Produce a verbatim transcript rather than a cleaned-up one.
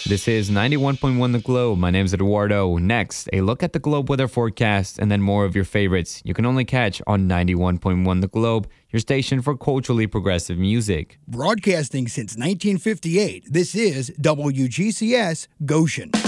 This is ninety-one point one The Globe. My name's Eduardo. Next, a look at the Globe weather forecast and then more of your favorites you can only catch on ninety-one point one The Globe, your station for culturally progressive music. Broadcasting since nineteen fifty-eight, this is W G C S Goshen.